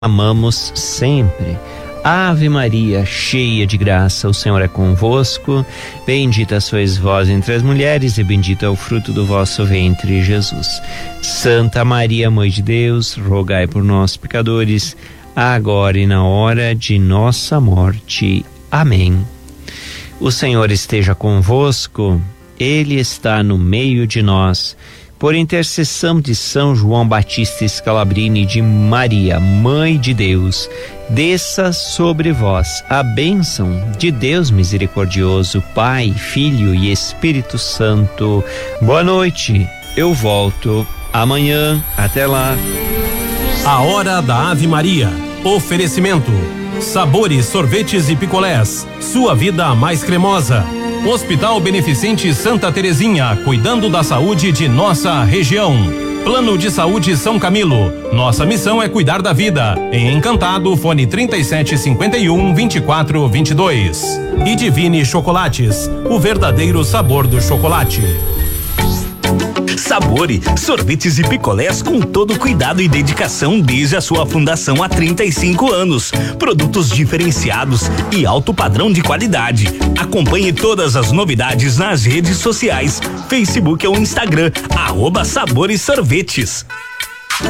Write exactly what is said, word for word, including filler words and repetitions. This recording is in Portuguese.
amamos sempre. Ave Maria, cheia de graça, o Senhor é convosco. Bendita sois vós entre as mulheres e bendito é o fruto do vosso ventre, Jesus. Santa Maria, Mãe de Deus, rogai por nós, pecadores, agora e na hora de nossa morte. Amém. O Senhor esteja convosco, Ele está no meio de nós. Por intercessão de São João Batista Scalabrini, de Maria, Mãe de Deus, desça sobre vós a bênção de Deus misericordioso, Pai, Filho e Espírito Santo. Boa noite, eu volto amanhã. Até lá. A Hora da Ave Maria. Oferecimento: sabores, sorvetes e picolés. Sua vida mais cremosa. Hospital Beneficente Santa Terezinha, cuidando da saúde de nossa região. Plano de Saúde São Camilo. Nossa missão é cuidar da vida. Em Encantado, fone trinta e sete, cinquenta e um, vinte e quatro, vinte e dois. E Divine Chocolates, o verdadeiro sabor do chocolate. Sabore, sorvetes e picolés com todo cuidado e dedicação desde a sua fundação há trinta e cinco anos. Produtos diferenciados e alto padrão de qualidade. Acompanhe todas as novidades nas redes sociais, Facebook ou Instagram, arroba Sabores Sorvetes.